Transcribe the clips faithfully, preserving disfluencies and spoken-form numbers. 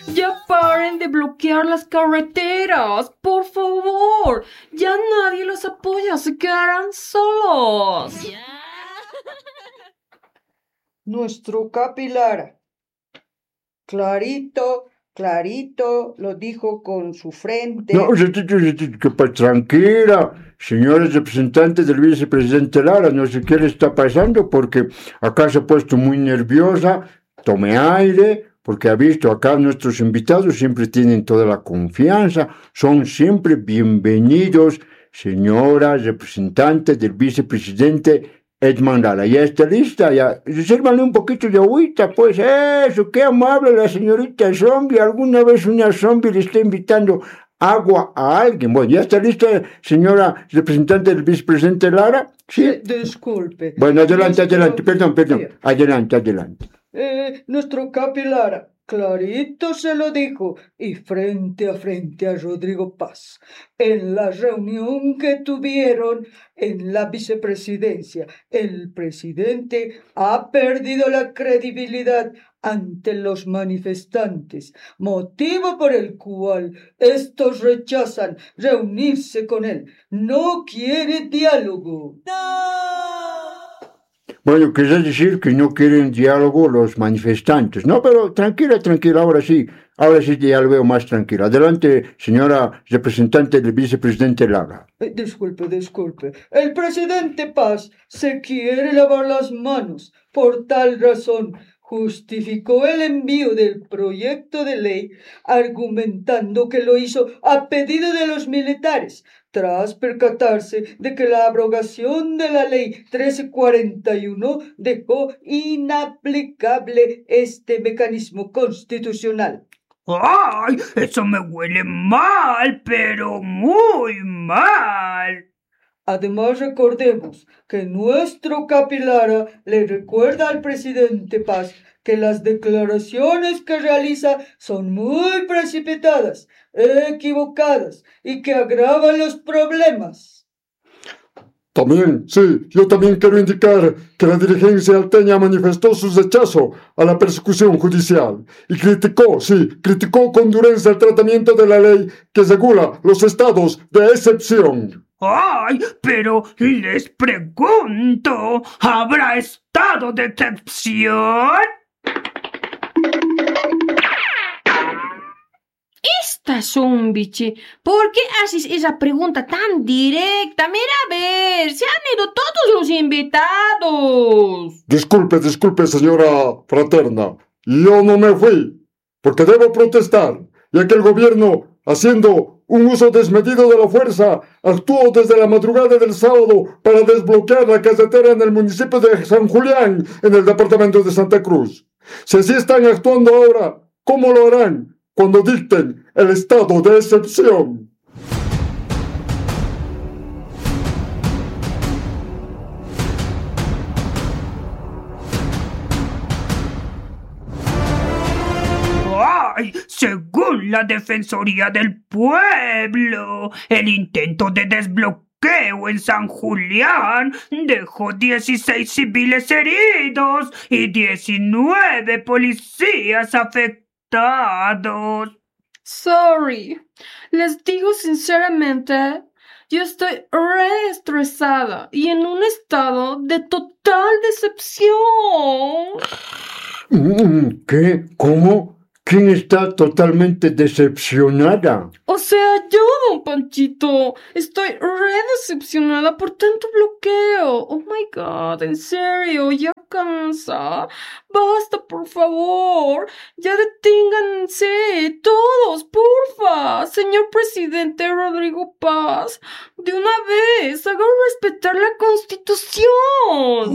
Ya paren de bloquear las carreteras, por favor. Ya nadie los apoya, se quedarán solos. Nuestro capilar, clarito, clarito, lo dijo con su frente. No, que pa- tranquila, señores representantes del vicepresidente Lara, no sé qué le está pasando porque acá se ha puesto muy nerviosa. Tome aire, porque ha visto acá nuestros invitados siempre tienen toda la confianza, son siempre bienvenidos, señora representante del vicepresidente Edmond Lara. Ya está lista, ya. Sírvanle un poquito de agüita, pues. Eso, qué amable la señorita zombie. ¿Alguna vez una zombie le está invitando agua a alguien? Bueno, ¿ya está lista, señora representante del vicepresidente Lara? Sí. Eh, disculpe. Bueno, adelante, Nuestro- adelante, perdón, perdón. Sí. Adelante, adelante. Eh, nuestro capilar, clarito se lo dijo, y frente a frente a Rodrigo Paz, en la reunión que tuvieron en la vicepresidencia, el presidente ha perdido la credibilidad ante los manifestantes, motivo por el cual estos rechazan reunirse con él. No quiere diálogo. Bueno, querés decir que no quieren diálogo los manifestantes. No, pero tranquila, tranquila, ahora sí. Ahora sí ya lo veo más tranquila. Adelante, señora representante del vicepresidente Lara. Eh, Disculpe, disculpe. El presidente Paz se quiere lavar las manos. Por tal razón, justificó el envío del proyecto de ley argumentando que lo hizo a pedido de los militares, tras percatarse de que la abrogación de la ley trece cuarenta y uno dejó inaplicable este mecanismo constitucional. ¡Ay! Eso me huele mal, pero muy mal. Además, recordemos que nuestro capilara le recuerda al presidente Paz que las declaraciones que realiza son muy precipitadas, equivocadas y que agravan los problemas. También, sí, yo también quiero indicar que la dirigencia alteña manifestó su rechazo a la persecución judicial y criticó, sí, criticó con dureza el tratamiento de la ley que regula los estados de excepción. ¡Ay! Pero les pregunto, ¿habrá estado de excepción? Esta zombiche, ¿por qué haces esa pregunta tan directa? Mira, a ver, se han ido todos los invitados. Disculpe, disculpe, señora fraterna, yo no me fui, porque debo protestar, ya que el gobierno, haciendo un uso desmedido de la fuerza, actuó desde la madrugada del sábado para desbloquear la carretera en el municipio de San Julián, en el departamento de Santa Cruz. Si así están actuando ahora, ¿cómo lo harán cuando dicten el estado de excepción? ¡Ay! Según la Defensoría del Pueblo, el intento de desbloqueo en San Julián dejó dieciséis civiles heridos y diecinueve policías afectados. Sorry, les digo sinceramente, yo estoy re estresada y en un estado de total decepción. ¿Qué? ¿Cómo? ¿Quién está totalmente decepcionada? O sea, yo, don Panchito, estoy re decepcionada por tanto bloqueo. Oh my God, en serio, ya cansa. Basta, por favor. Ya deténganse, todos, porfa. Señor presidente Rodrigo Paz, de una vez, haga respetar la Constitución.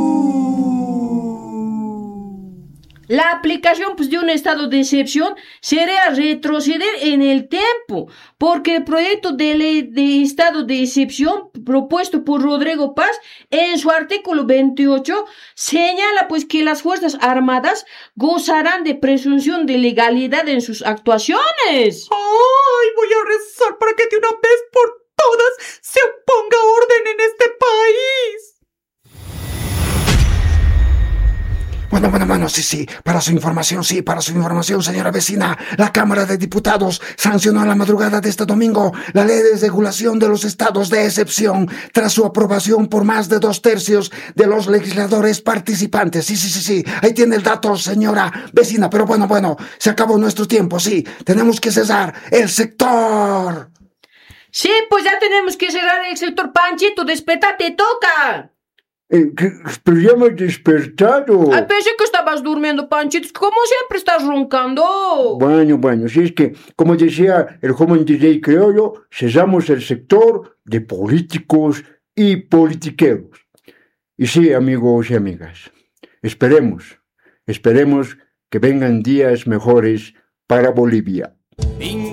La aplicación pues, de un estado de excepción sería retroceder en el tiempo, porque el proyecto de ley de estado de excepción propuesto por Rodrigo Paz en su artículo veintiocho señala pues que las Fuerzas Armadas gozarán de presunción de legalidad en sus actuaciones. ¡Ay! Voy a rezar para que de una vez por todas se ponga orden en este país. Bueno, bueno, bueno, sí, sí, para su información, sí, para su información, señora vecina, la Cámara de Diputados sancionó a la madrugada de este domingo la ley de regulación de los estados de excepción tras su aprobación por más de dos tercios de los legisladores participantes. Sí, sí, sí, sí, ahí tiene el dato, señora vecina, pero bueno, bueno, se acabó nuestro tiempo, sí, tenemos que cesar el sector. Sí, pues ya tenemos que cerrar el sector. Panchito, despierta, te toca. Eh, que- pero ya me he despertado. Ay, pensé que estabas durmiendo, Panchito. Como siempre estás roncando. Bueno, bueno, si es que, como decía el joven D J criollo, cesamos el sector de políticos y politiqueros. Y sí, amigos y amigas, esperemos, esperemos que vengan días mejores para Bolivia.